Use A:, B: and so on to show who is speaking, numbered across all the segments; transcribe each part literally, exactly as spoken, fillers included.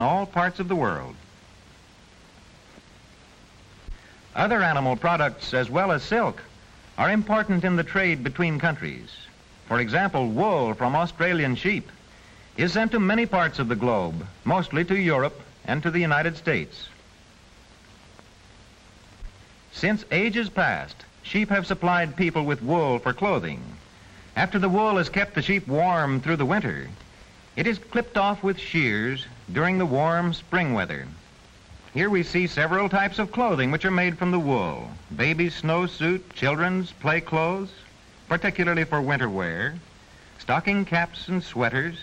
A: all parts of the world. Other animal products, as well as silk, are important in the trade between countries. For example, wool from Australian sheep is sent to many parts of the globe, mostly to Europe and to the United States. Since ages past, sheep have supplied people with wool for clothing. After the wool has kept the sheep warm through the winter, it is clipped off with shears during the warm spring weather. Here we see several types of clothing which are made from the wool. Baby's snowsuit, children's play clothes, particularly for winter wear, stocking caps and sweaters,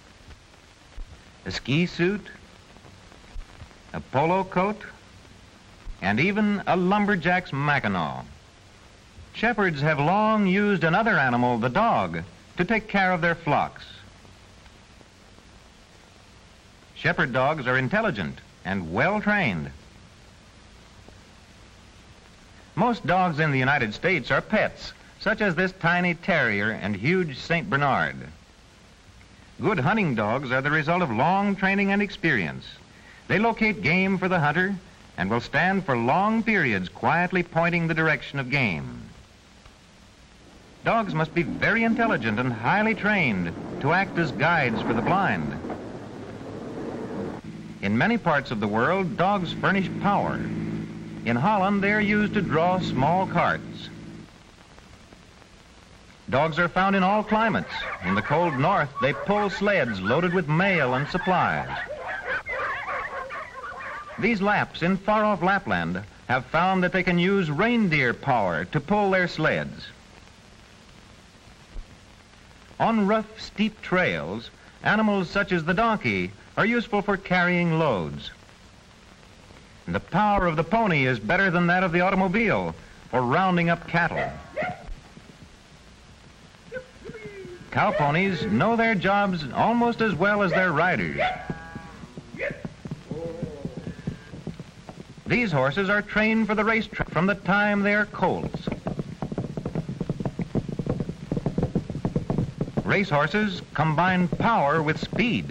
A: a ski suit, a polo coat, and even a lumberjack's mackinaw. Shepherds have long used another animal, the dog, to take care of their flocks. Shepherd dogs are intelligent and well trained. Most dogs in the United States are pets, such as this tiny terrier and huge Saint Bernard. Good hunting dogs are the result of long training and experience. They locate game for the hunter and will stand for long periods quietly pointing the direction of game. Dogs must be very intelligent and highly trained to act as guides for the blind. In many parts of the world, dogs furnish power. In Holland, they are used to draw small carts. Dogs are found in all climates. In the cold north, they pull sleds loaded with mail and supplies. These Lapps in far-off Lapland have found that they can use reindeer power to pull their sleds. On rough, steep trails, animals such as the donkey are useful for carrying loads. And the power of the pony is better than that of the automobile for rounding up cattle. Cow ponies know their jobs almost as well as their riders. These horses are trained for the racetrack from the time they are colts. Racehorses combine power with speed.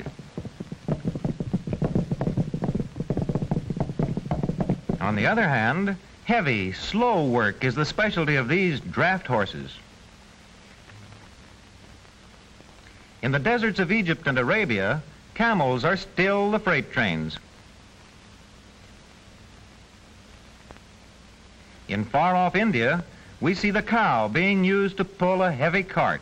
A: On the other hand, heavy, slow work is the specialty of these draft horses. In the deserts of Egypt and Arabia, camels are still the freight trains. In far-off India, we see the cow being used to pull a heavy cart.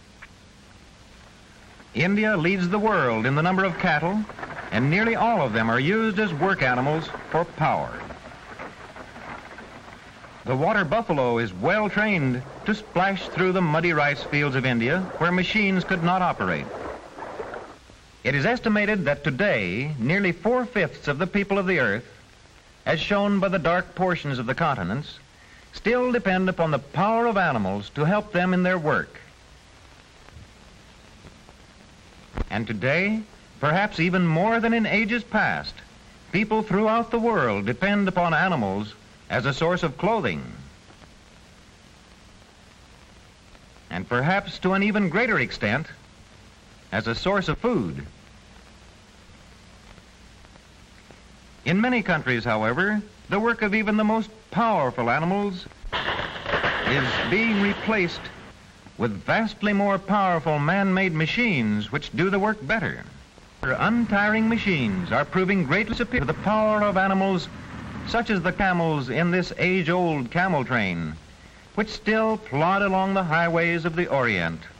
A: India leads the world in the number of cattle, and nearly all of them are used as work animals for power. The water buffalo is well trained to splash through the muddy rice fields of India where machines could not operate. It is estimated that today, nearly four-fifths of the people of the earth, as shown by the dark portions of the continents, still depend upon the power of animals to help them in their work. And today, perhaps even more than in ages past, people throughout the world depend upon animals as a source of clothing, and perhaps to an even greater extent, as a source of food. In many countries, however, the work of even the most powerful animals is being replaced with vastly more powerful man-made machines which do the work better. Untiring machines are proving greatly superior to the power of animals such as the camels in this age-old camel train, which still plod along the highways of the Orient.